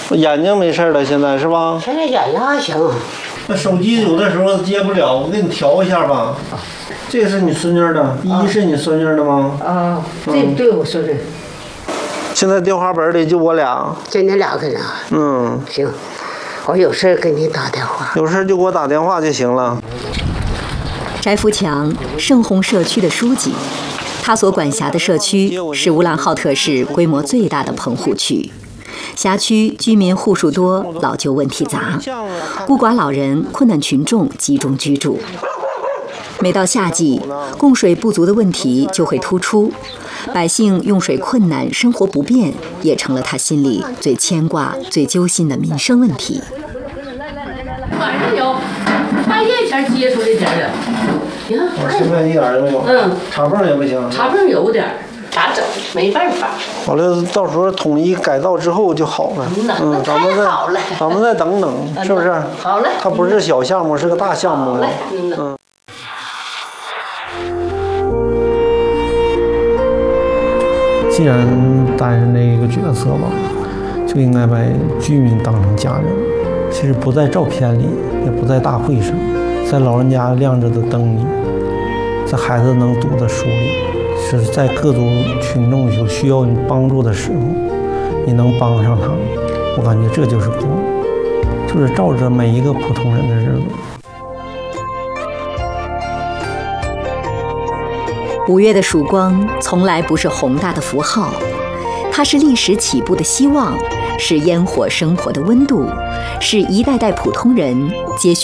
眼睛没事了，现在是吧？ 现在眼睛还行。 那手机有的时候接不了，我给你调一下吧。这个是你孙女的，依依是你孙女的吗？ 啊，对我孙女。 现在电话本里就我俩。 就你俩个人。行，我有事给你打电话。 有事就给我打电话就行了。 翟福强，盛虹社区的书记，他所管辖的社区是乌兰浩特市规模最大的棚户区。辖区居民户数多，老旧问题杂，孤寡老人、困难群众集中居住。每到夏季，供水不足的问题就会突出，百姓用水困难、生活不便，也成了他心里最牵挂、最揪心的民生问题。 晚上有，半夜前接出来点儿的。 现在一点儿都没有。插泵也不行。 插泵有点儿。咋整？没办法。 好了，到时候统一改造之后就好了。咱们再等等，是不是？ 好嘞。 它不是小项目，是个大项目。既然担任这个角色吧，就应该把居民当成家人。其实不在照片里，也不在大会上，在老人家亮着的灯里，在孩子能读的书里。是在各族群众有需要你帮助的时候，你能帮上他，我感觉这就是光，就是照着每一个普通人的日子。 5月的曙光从来不是宏大的符号，它是历史起步的希望，是烟火生活的温度，是一代代普通人接续